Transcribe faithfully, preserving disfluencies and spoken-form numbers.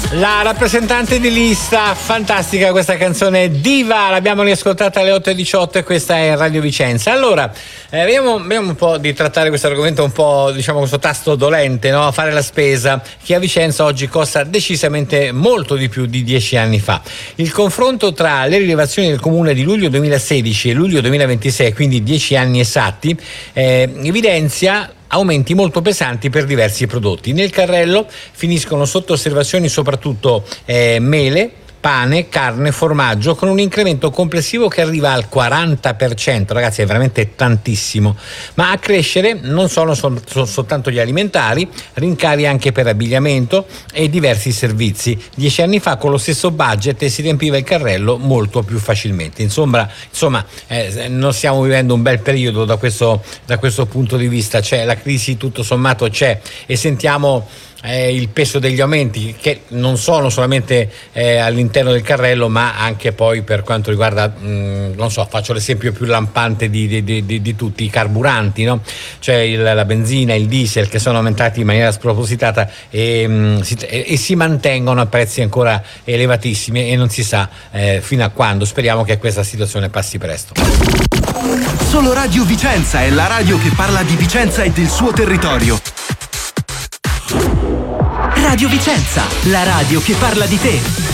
La rappresentante di lista, fantastica questa canzone, Diva, l'abbiamo riascoltata alle otto e diciotto e questa è Radio Vicenza. Allora, eh, vediamo, vediamo un po' di trattare questo argomento un po', diciamo, questo tasto dolente, no? Fare la spesa, che a Vicenza oggi costa decisamente molto di più di dieci anni fa. Il confronto tra le rilevazioni del Comune di luglio duemilasedici e luglio duemilaventisei, quindi dieci anni esatti, eh, evidenzia aumenti molto pesanti per diversi prodotti. Nel carrello finiscono sotto osservazioni soprattutto eh, mele, pane, carne, formaggio, con un incremento complessivo che arriva al quaranta per cento, ragazzi, è veramente tantissimo. Ma a crescere non sono sol- sol- soltanto gli alimentari, rincari anche per abbigliamento e diversi servizi. Dieci anni fa con lo stesso budget si riempiva il carrello molto più facilmente. Insomma, insomma eh, non stiamo vivendo un bel periodo da questo, da questo punto di vista. C'è la crisi, tutto sommato c'è, e sentiamo Eh, il peso degli aumenti che non sono solamente eh, all'interno del carrello, ma anche poi per quanto riguarda, mh, non so, faccio l'esempio più lampante di, di, di, di tutti, i carburanti, no? Cioè il, la benzina, il diesel, che sono aumentati in maniera spropositata e, mh, si, e, e si mantengono a prezzi ancora elevatissimi e non si sa eh, fino a quando. Speriamo che questa situazione passi presto. Solo Radio Vicenza è la radio che parla di Vicenza e del suo territorio. Radio Vicenza, la radio che parla di te.